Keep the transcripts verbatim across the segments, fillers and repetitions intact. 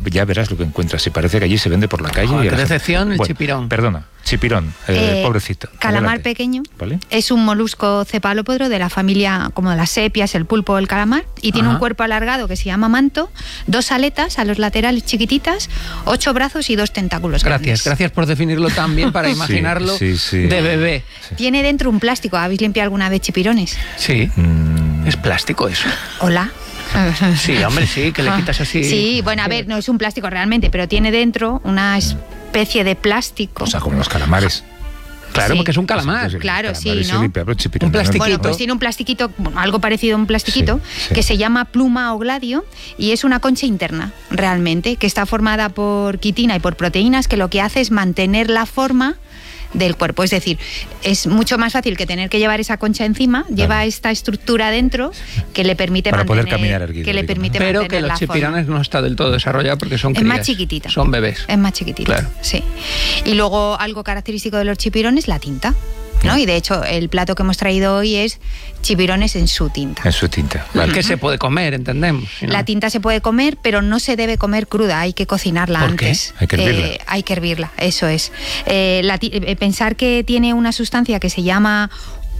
ya verás lo que encuentras. Y parece que allí se vende por la calle. Joder, y qué decepción, el bueno, chipirón. Perdona, chipirón, eh, Eh, pobrecito. Calamar Adelante. pequeño. ¿Vale? Es un molusco cefalópodo de la familia como las sepias, el pulpo o el calamar, y tiene Ajá. un cuerpo alargado que se llama manto, dos aletas a los laterales chiquititas, ocho brazos y dos tentáculos Gracias, grandes. gracias por definirlo tan bien para Sí, imaginarlo sí, sí. de bebé. Tiene dentro un plástico. ¿Habéis limpiado alguna vez chipirones? Sí, Mm, es plástico eso. Hola. Sí, hombre, sí, que le quitas así. Sí, bueno, a ver, no es un plástico realmente, pero tiene dentro una especie de plástico. o sea, como los calamares. Claro, Sí. porque es un calamar. Entonces, el Claro, calamar sí, es el ¿no? limpia, pero chipirón, Un ¿no? plastiquito. Bueno, pues tiene un plastiquito, bueno, algo parecido a un plastiquito, Sí, sí. que se llama pluma o gladio y es una concha interna, realmente, que está formada por quitina y por proteínas, que lo que hace es mantener la forma del cuerpo. Es decir, es mucho más fácil que tener que llevar esa concha encima, lleva esta estructura dentro que le permite Para poder mantener, caminar erguido, que le digamos, permite Pero mantener que la los forma. chipirones no está del todo desarrollado porque son Es crías. más chiquitita. Son bebés. Es más chiquitita, Claro. sí. Y luego algo característico de los chipirones, la tinta, ¿no? Y de hecho el plato que hemos traído hoy es chipirones en su tinta. En su tinta. Vale. Que se puede comer, entendemos. si no- La tinta se puede comer, pero no se debe comer cruda, hay que cocinarla ¿Por qué? antes. Hay que hervirla. Eh, hay que hervirla, eso es. Eh, la ti- eh, pensar que tiene una sustancia que se llama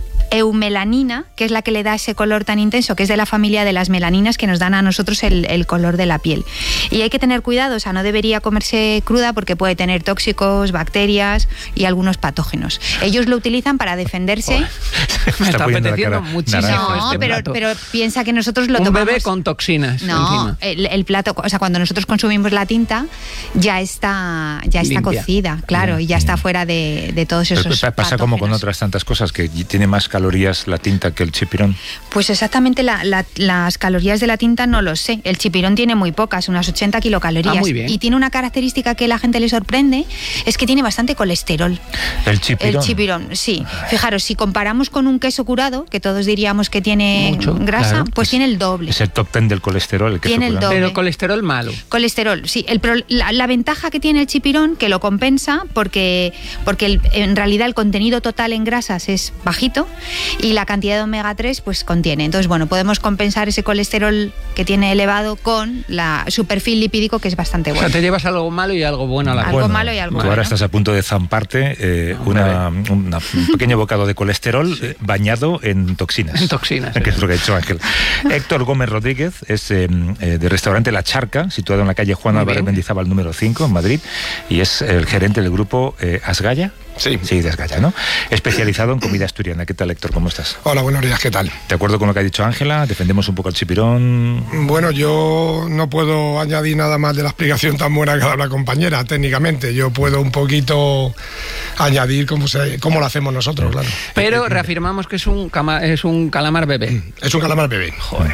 eumelanina, que es la que le da ese color tan intenso, que es de la familia de las melaninas que nos dan a nosotros el, el color de la piel. Y hay que tener cuidado, o sea, no debería comerse cruda porque puede tener tóxicos, bacterias y algunos patógenos. Ellos lo utilizan para defenderse. Me está poniendo la apeteciendo cara muchísimo naranja. No, este pero, plato. pero piensa que nosotros lo Un tomamos... bebé con toxinas No, encima. el, el plato, o sea, cuando nosotros consumimos la tinta, ya está, ya está Limpia. cocida, claro, y ya está fuera de, de todos Pero esos pa- pasa como con patógenos. otras tantas cosas, que tiene más calorías la tinta que el chipirón. Pues exactamente la- la- las calorías de la tinta no lo sé. El chipirón tiene muy pocas, unas ochenta kilocalorías. Ah, muy bien. Y tiene una característica que a la gente le sorprende, es que tiene bastante colesterol. El chipirón. El chipirón, sí. Fijaros, si comparamos con un queso curado, que todos diríamos que tiene Mucho, grasa, claro. pues tiene el doble. Es el top ten del colesterol. El queso Tiene el curado. doble. Pero colesterol malo. Colesterol, sí. El pro- la, la ventaja que tiene el chipirón, que lo compensa, porque, porque el- en realidad el contenido total en grasas es bajito y la cantidad de omega tres pues contiene. Entonces, bueno, podemos compensar ese colesterol que tiene elevado con la, su perfil lipídico, que es bastante O bueno. sea, te llevas algo malo y algo bueno a la Algo vez. malo y algo Tú bueno. ahora estás a punto de zamparte eh, una, una- un pequeño bocado de colesterol eh, bañado en toxinas. En toxinas, Que sí. es lo que ha hecho Ángel. Héctor Gómez Rodríguez es eh, eh, de restaurante La Charca, situado en la calle Juan Muy Álvarez bien. Mendizábal número cinco, en Madrid, y es el gerente del grupo eh, Asgaya. Sí. Sí, de Asgaya, ¿no? Especializado en comida asturiana. ¿Qué tal, Héctor? ¿Cómo estás? Hola, buenos días, ¿qué tal? De acuerdo con lo que ha dicho Ángela, defendemos un poco el chipirón. Bueno, yo no puedo añadir nada más de la explicación tan buena que ha dado la compañera, técnicamente. Yo puedo un poquito añadir cómo, se, cómo lo hacemos nosotros, claro. Pero reafirmamos que es un, cama- es un calamar bebé. Es un calamar bebé. Joder.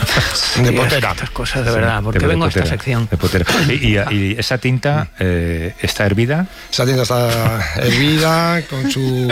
De Tío, potera. Estas cosas, de verdad. ¿Por De- qué de vengo a esta potera, sección? de potera. Y, y- y esa tinta eh, está hervida. Esa tinta está hervida con su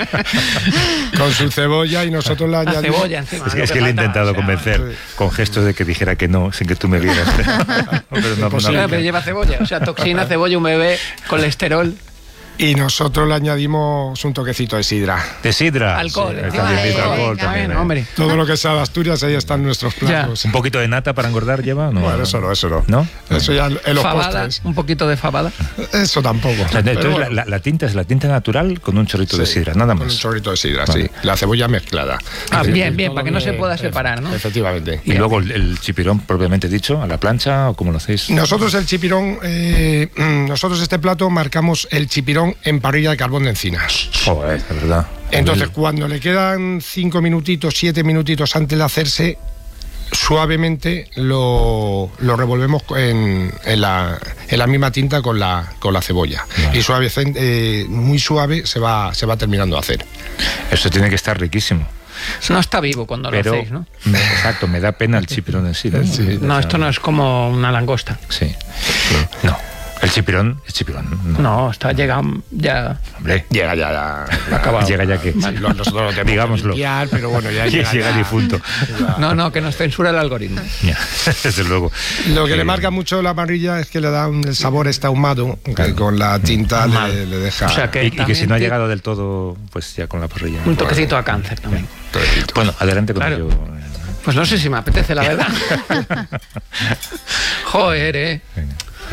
con su cebolla y nosotros la La añadimos. cebolla encima. Es que, lo es que que le he falta, intentado o sea, convencer con gestos de que dijera que no, sin que tú me vieras. Pero no, Imposible. Claro, pero lleva cebolla. O sea, toxina, cebolla, un bebé, colesterol. Y nosotros le añadimos un toquecito de sidra. De sidra. Alcohol, Sí, encima también de dice alcohol, alcohol venga, también, Bueno, ¿eh? hombre. Todo lo que sea de Asturias, ahí están nuestros platos. Un poquito de nata para engordar lleva, ¿no? Bueno, eso no, eso no. ¿No? Eso ya en los Fabada, postres. un poquito de fabada. Eso tampoco. O sea, Pero entonces bueno. la, la- la tinta es la tinta natural con un chorrito de Sí, sidra, nada Con un más. chorrito de sidra, Vale. sí. La cebolla mezclada. Ah, Es decir, bien, bien, todo para que no se bien, pueda efe- separar, ¿no? Efectivamente. Y luego el, el chipirón propiamente dicho, a la plancha o cómo lo hacéis. Nosotros el chipirón, eh, mm, nosotros este plato marcamos el chipirón en parrilla de carbón de encinas. Joder, de verdad. Entonces, cuando le quedan cinco minutitos, siete minutitos antes de hacerse, suavemente lo, lo revolvemos en, en la, en la misma tinta con la, con la cebolla. Vale. Y suave, eh, muy suave se va, se va terminando de hacer. Eso tiene que estar riquísimo. No está vivo cuando lo Pero, hacéis, ¿no? me- exacto, me da pena el chipirón en sí. ¿no? Sí. No, esto no es como una langosta. Sí. No. El chipirón, el chipirón. No. No, está llega ya. Hombre. Llega ya, ya, ya Acabado. Llega ya que. Sí, lo- nosotros lo tenemos Digámoslo. que limpiar, pero bueno, ya Llega, llega, ya- difunto. ya. No, no, que nos censura el algoritmo. Ya, desde luego. Lo que Eh, le marca mucho la parrilla es que le da un, el sabor está ahumado, que Claro. con la tinta Ahumado. le, le deja... O sea que- Y, y que también si no ha te- llegado del todo, pues ya con la parrilla. Un toquecito a cáncer también. Bueno, adelante con Claro. ello. Pues no sé si me apetece, la verdad. Joder, eh. Venga.